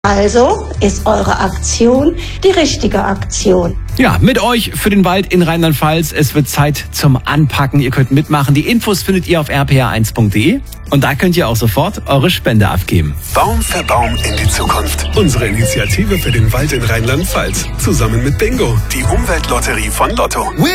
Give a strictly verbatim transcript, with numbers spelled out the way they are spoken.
Also ist eure Aktion die richtige Aktion. Ja, mit euch für den Wald in Rheinland-Pfalz. Es wird Zeit zum Anpacken. Ihr könnt mitmachen. Die Infos findet ihr auf r p r eins punkt d e und da könnt ihr auch sofort eure Spende abgeben. Baum für Baum in die Zukunft. Unsere Initiative für den Wald in Rheinland-Pfalz. Zusammen mit Bingo, die Umweltlotterie von Lotto.